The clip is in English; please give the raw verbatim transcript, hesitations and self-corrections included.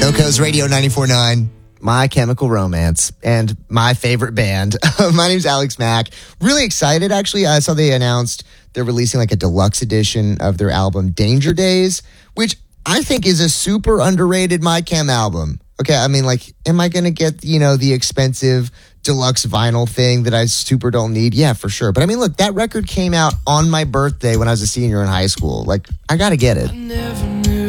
SoCo's Radio ninety-four point nine, My Chemical Romance, and my favorite band. My name's Alex Mack. Really excited, actually. I saw they announced they're releasing like a deluxe edition of their album Danger Days, which I think is a super underrated My Chem album. Okay, I mean, like, am I going to get, you know, the expensive deluxe vinyl thing that I super don't need? Yeah, for sure. But I mean, look, that record came out on my birthday when I was a senior in high school. Like, I got to get it. I never